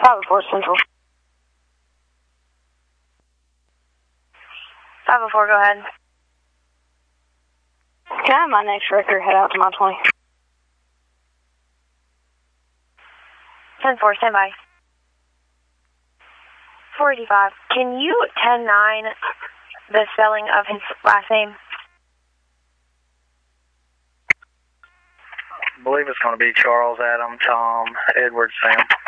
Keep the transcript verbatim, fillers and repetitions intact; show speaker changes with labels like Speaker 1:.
Speaker 1: five oh four Central.
Speaker 2: five oh four, go ahead.
Speaker 1: Can I have my next record head out to my twenty?
Speaker 2: ten four, stand by. four eighty-five. Can you ten nine the spelling of his last name?
Speaker 3: I believe it's going to be Charles, Adam, Tom, Edward, Sam.